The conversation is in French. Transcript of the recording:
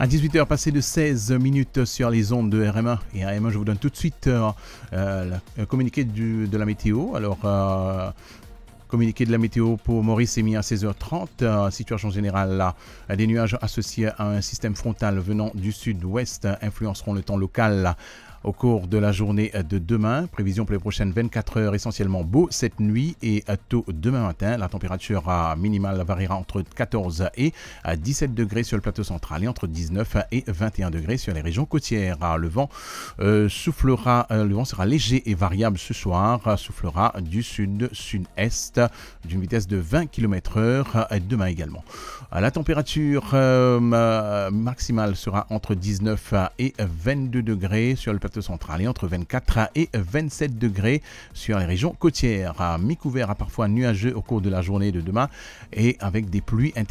À 18h passé de 16 minutes sur les ondes de RMA. Et RMA, je vous donne tout de suite le communiqué de la météo. Alors, communiqué de la météo pour Maurice est mis à 16h30. Situation générale, là, des nuages associés à un système frontal venant du sud-ouest influenceront le temps local là, au cours de la journée de demain. Prévision pour les prochaines 24 heures, essentiellement beau cette nuit et tôt demain matin. La température minimale variera entre 14 et 17 degrés sur le plateau central et entre 19 et 21 degrés sur les régions côtières. Le vent soufflera, le vent sera léger et variable ce soir, soufflera du sud-sud-est d'une vitesse de 20 km/h demain également. La température maximale sera entre 19 et 22 degrés sur le plateau central et entre 24 et 27 degrés sur les régions côtières. Mi-couvert à parfois nuageux au cours de la journée de demain et avec des pluies